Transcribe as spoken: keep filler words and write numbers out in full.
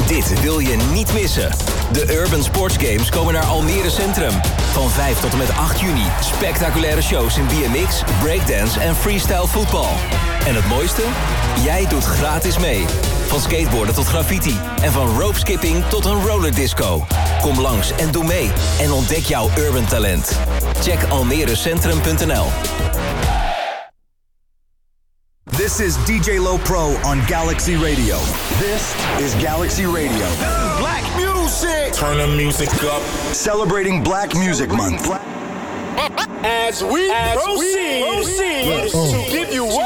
Dit wil je niet missen. De Urban Sports Games komen naar Almere Centrum. Van vijf tot en met acht juni. Spectaculaire shows in B M X, breakdance en freestyle voetbal. En het mooiste? Jij doet gratis mee. Van skateboarden tot graffiti. En van ropeskipping tot een rollerdisco. Kom langs en doe mee. En ontdek jouw urban talent. Check almerecentrum punt n l. This is D J Low Pro on Galaxy Radio. This is Galaxy Radio. Black music. Turn the music up. Celebrating Black Music Month. As we, As proceed, we proceed to give you